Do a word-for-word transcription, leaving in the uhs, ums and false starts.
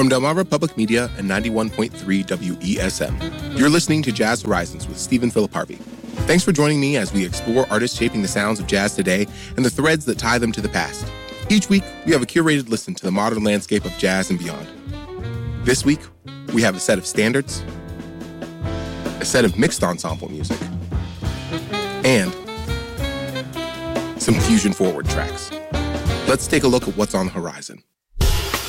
From Delmarva Public Media and ninety-one point three W E S M, you're listening to Jazz Horizons with Stephen Philip Harvey. Thanks for joining me as we explore artists shaping the sounds of jazz today and the threads that tie them to the past. Each week, we have a curated listen to the modern landscape of jazz and beyond. This week, we have a set of standards, a set of mixed ensemble music, and some fusion forward tracks. Let's take a look at what's on the horizon.